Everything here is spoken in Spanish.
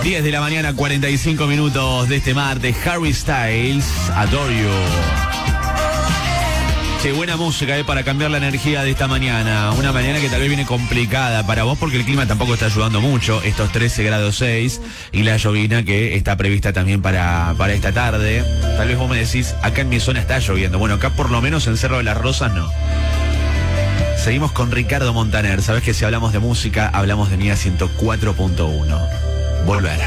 10 de la mañana, 45 minutos de este martes. Harry Styles, Adore You. Che, buena música para cambiar la energía de esta mañana. Una mañana que tal vez viene complicada para vos porque el clima tampoco está ayudando mucho. Estos 13 grados 6 y la llovina que está prevista también para esta tarde. Tal vez vos me decís, acá en mi zona está lloviendo. Bueno, acá por lo menos en Cerro de las Rosas no. Seguimos con Ricardo Montaner. Sabés que si hablamos de música, hablamos de NIA 104.1. Volver.